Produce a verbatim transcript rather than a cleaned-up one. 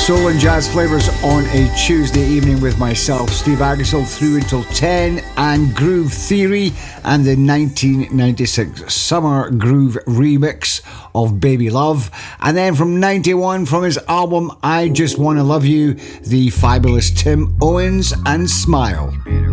soul and jazz flavours on a Tuesday evening with myself, Steve Agasol, through until ten, and Groove Theory and the nineteen ninety-six Summer Groove remix of Baby Love. And then from ninety-one, from his album I Just Wanna Love You, the fabulous Tim Owens and Smile.